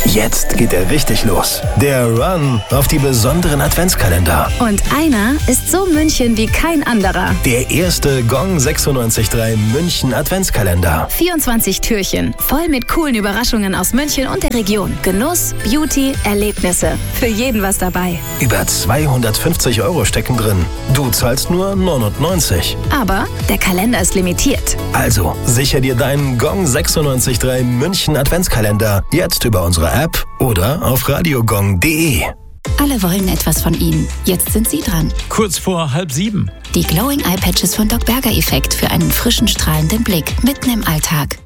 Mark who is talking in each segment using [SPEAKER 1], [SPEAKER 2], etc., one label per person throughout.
[SPEAKER 1] Jetzt geht er richtig los. Der Run auf die besonderen Adventskalender.
[SPEAKER 2] Und einer ist so München wie kein anderer.
[SPEAKER 1] Der erste Gong 96.3 München Adventskalender.
[SPEAKER 2] 24 Türchen, voll mit coolen Überraschungen aus München und der Region. Genuss, Beauty, Erlebnisse. Für jeden was dabei.
[SPEAKER 1] Über 250 € stecken drin. Du zahlst nur 99.
[SPEAKER 2] Aber der Kalender ist limitiert.
[SPEAKER 1] Also, sicher dir deinen Gong 96.3 München Adventskalender jetzt über unsere App oder auf radiogong.de.
[SPEAKER 3] Alle wollen etwas von Ihnen. Jetzt sind Sie dran.
[SPEAKER 4] Kurz vor 6:30.
[SPEAKER 3] Die Glowing Eye Patches von Doc Berger Effekt für einen frischen, strahlenden Blick mitten im Alltag.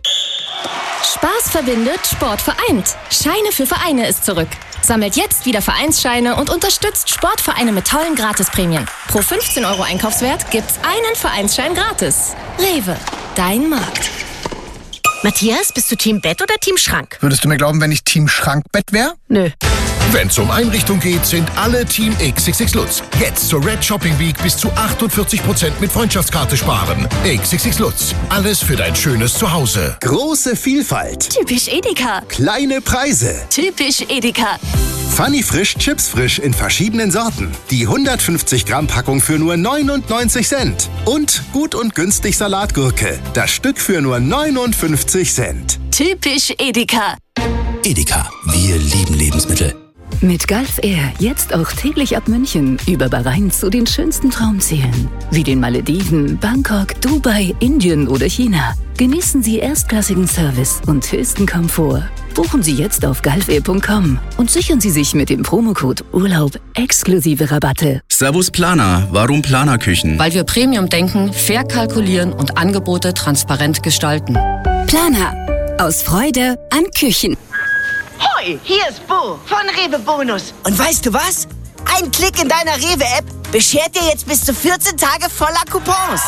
[SPEAKER 5] Spaß verbindet, Sport vereint. Scheine für Vereine ist zurück. Sammelt jetzt wieder Vereinsscheine und unterstützt Sportvereine mit tollen Gratisprämien. Pro 15 € Einkaufswert gibt's einen Vereinsschein gratis. Rewe, dein Markt.
[SPEAKER 6] Matthias, bist du Team Bett oder Team Schrank?
[SPEAKER 7] Würdest du mir glauben, wenn ich Team Schrankbett wäre?
[SPEAKER 5] Nö.
[SPEAKER 8] Wenn es um Einrichtung geht, sind alle Team XXX Lutz. Jetzt zur Red Shopping Week bis zu 48% mit Freundschaftskarte sparen. XXX Lutz. Alles für dein schönes Zuhause.
[SPEAKER 9] Große Vielfalt.
[SPEAKER 5] Typisch Edeka.
[SPEAKER 9] Kleine Preise.
[SPEAKER 5] Typisch Edeka.
[SPEAKER 9] Funny Frisch Chips Frisch in verschiedenen Sorten. Die 150 Gramm Packung für nur 99 Cent. Und gut und günstig Salatgurke. Das Stück für nur 59 Cent.
[SPEAKER 5] Typisch Edeka.
[SPEAKER 9] Edeka. Wir lieben Lebensmittel.
[SPEAKER 10] Mit Gulf Air jetzt auch täglich ab München über Bahrain zu den schönsten Traumzielen. Wie den Malediven, Bangkok, Dubai, Indien oder China. Genießen Sie erstklassigen Service und höchsten Komfort. Buchen Sie jetzt auf gulfair.com und sichern Sie sich mit dem Promocode Urlaub exklusive Rabatte.
[SPEAKER 11] Servus Planer. Warum Planerküchen?
[SPEAKER 12] Weil wir Premium denken, fair kalkulieren und Angebote transparent gestalten.
[SPEAKER 13] Planer. Aus Freude an Küchen.
[SPEAKER 14] Hoi, hier ist Bo von Rewe Bonus. Und weißt du was? Ein Klick in deiner Rewe-App beschert dir jetzt bis zu 14 Tage voller Coupons.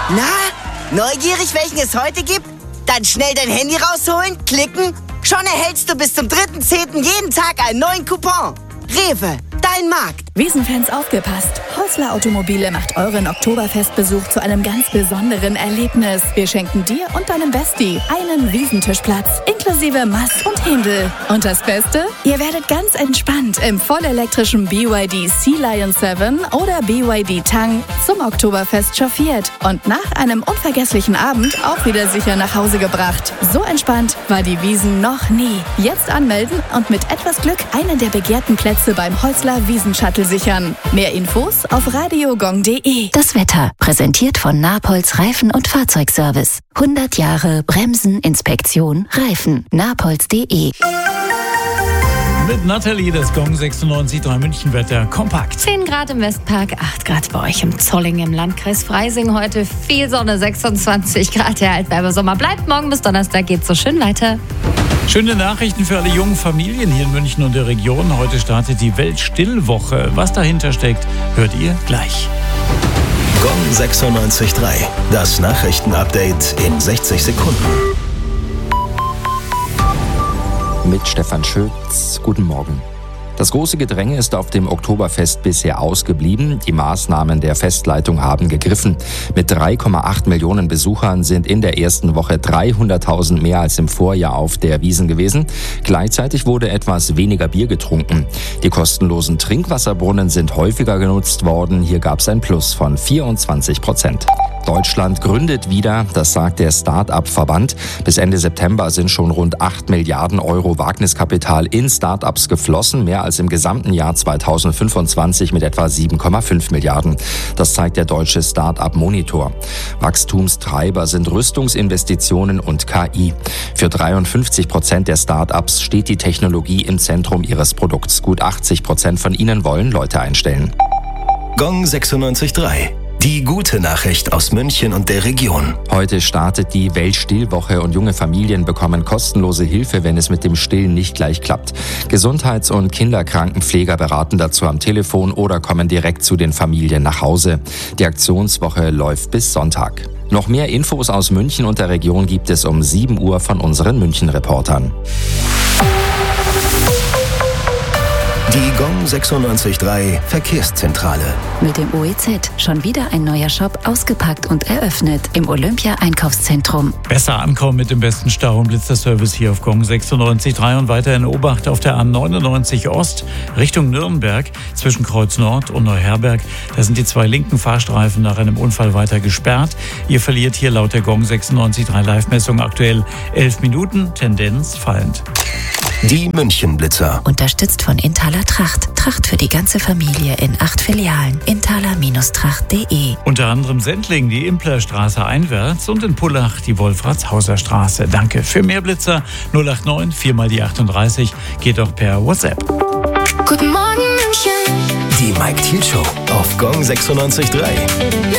[SPEAKER 14] Na, neugierig, welchen es heute gibt? Dann schnell dein Handy rausholen, klicken. Schon erhältst du bis zum 3.10. jeden Tag einen neuen Coupon. Rewe, dein Markt.
[SPEAKER 15] Wiesenfans aufgepasst. Häusler Automobile macht euren Oktoberfestbesuch zu einem ganz besonderen Erlebnis. Wir schenken dir und deinem Bestie einen Wiesentischplatz inklusive Mass und Händel. Und das Beste? Ihr werdet ganz entspannt im vollelektrischen BYD Sea Lion 7 oder BYD Tang zum Oktoberfest chauffiert und nach einem unvergesslichen Abend auch wieder sicher nach Hause gebracht. So entspannt war die Wiesn noch nie. Jetzt anmelden und mit etwas Glück einen der begehrten Plätze beim Häusler Wiesenshuttle sichern. Mehr Infos auf radiogong.de.
[SPEAKER 3] Das Wetter, präsentiert von Napolz Reifen- und Fahrzeugservice. 100 Jahre Bremsen, Inspektion, Reifen. Napolz.de.
[SPEAKER 4] Mit Nathalie, das Gong 96.3 München-Wetter kompakt.
[SPEAKER 5] 10 Grad im Westpark, 8 Grad bei euch im Zolling im Landkreis Freising. Heute viel Sonne, 26 Grad. Der Altweibersommer bleibt. Morgen bis Donnerstag geht's so schön weiter.
[SPEAKER 4] Schöne Nachrichten für alle jungen Familien hier in München und der Region. Heute startet die Weltstillwoche. Was dahinter steckt, hört ihr gleich.
[SPEAKER 1] Gong 96.3. Das Nachrichtenupdate in 60 Sekunden.
[SPEAKER 16] Mit Stefan Schütz. Guten Morgen. Das große Gedränge ist auf dem Oktoberfest bisher ausgeblieben. Die Maßnahmen der Festleitung haben gegriffen. Mit 3,8 Millionen Besuchern sind in der ersten Woche 300.000 mehr als im Vorjahr auf der Wiesn gewesen. Gleichzeitig wurde etwas weniger Bier getrunken. Die kostenlosen Trinkwasserbrunnen sind häufiger genutzt worden. Hier gab es ein Plus von 24%. Deutschland gründet wieder, das sagt der Start-up-Verband. Bis Ende September sind schon rund 8 Milliarden Euro Wagniskapital in Start-ups geflossen, mehr als im gesamten Jahr 2025 mit etwa 7,5 Milliarden. Das zeigt der deutsche Start-up-Monitor. Wachstumstreiber sind Rüstungsinvestitionen und KI. Für 53% der Start-ups steht die Technologie im Zentrum ihres Produkts. Gut 80% von ihnen wollen Leute einstellen.
[SPEAKER 1] Gong 96.3. Die gute Nachricht aus München und der Region.
[SPEAKER 16] Heute startet die Weltstillwoche und junge Familien bekommen kostenlose Hilfe, wenn es mit dem Stillen nicht gleich klappt. Gesundheits- und Kinderkrankenpfleger beraten dazu am Telefon oder kommen direkt zu den Familien nach Hause. Die Aktionswoche läuft bis Sonntag. Noch mehr Infos aus München und der Region gibt es um 7 Uhr von unseren München-Reportern.
[SPEAKER 1] Die Gong 96.3 Verkehrszentrale.
[SPEAKER 3] Mit dem OEZ schon wieder ein neuer Shop ausgepackt und eröffnet im Olympia-Einkaufszentrum.
[SPEAKER 4] Besser ankommen mit dem besten Stau- und Blitzerservice hier auf Gong 96.3 und weiterhin Obacht auf der A99 Ost Richtung Nürnberg zwischen Kreuz Nord und Neuherberg. Da sind die 2 linken Fahrstreifen nach einem Unfall weiter gesperrt. Ihr verliert hier laut der Gong 96.3 Live-Messung aktuell 11 Minuten, Tendenz fallend.
[SPEAKER 1] Die München-Blitzer.
[SPEAKER 3] Unterstützt von Intaler Tracht. Tracht für die ganze Familie in 8 Filialen. Intaler-Tracht.de.
[SPEAKER 4] Unter anderem Sendling die Implerstraße einwärts und in Pullach die Wolfratshauser Straße. Danke. Für mehr Blitzer 089 4 mal die 38 geht auch per WhatsApp.
[SPEAKER 13] Guten Morgen München.
[SPEAKER 1] Die Mike Thiel Show auf Gong 96.3.